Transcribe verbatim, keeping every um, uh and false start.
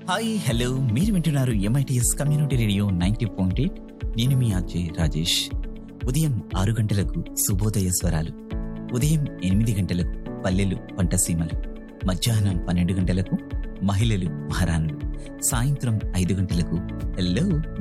Hi hello మీరు వింటున్నారు MITS community radio ninety point eight. నేను మీ అజయ్ రాజేష్. ఉదయం ఆరు గంటలకు శుభోదయ స్వరాలు, ఉదయం ఎనిమిది గంటలకు పల్లెలు పంటసీమలు, మధ్యాహ్నం పన్నెండు గంటలకు మహిళలు మహారాణులు, సాయంత్రం ఐదు గంటలకు హలో